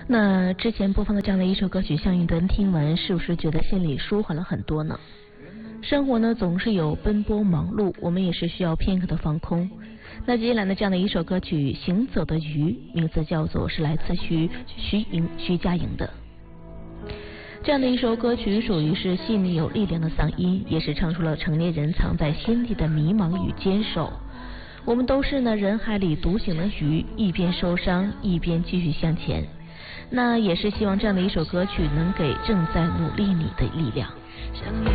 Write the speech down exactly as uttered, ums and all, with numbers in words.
那之前播放的这样的一首歌曲，像云端听完，是不是觉得心里舒缓了很多呢？生活呢总是有奔波忙碌，我们也是需要片刻的放空。那接下来呢，这样的一首歌曲《行走的鱼》，名字叫做是来自徐徐莹徐佳莹的。这样的一首歌曲属于是细腻有力量的嗓音，也是唱出了成年人藏在心底的迷茫与坚守。我们都是呢人海里独行的鱼，一边受伤一边继续向前。那也是希望这样的一首歌曲能给正在努力你的力量。